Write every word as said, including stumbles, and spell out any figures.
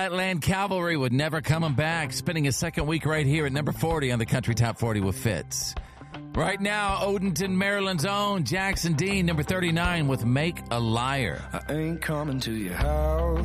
Flatland Cavalry with Never Coming Back, spending his second week right here at number forty on the Country Top forty with Fitz. Right now, Odenton, Maryland's own Jackson Dean, number thirty-nine with Make a Liar. I ain't coming to your house